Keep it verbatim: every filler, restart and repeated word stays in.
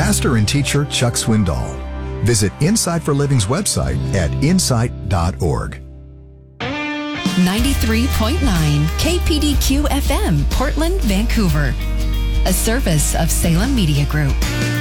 pastor and teacher Chuck Swindoll. Visit Insight for Living's website at insight dot org. ninety-three point nine K P D Q F M, Portland, Vancouver. A service of Salem Media Group.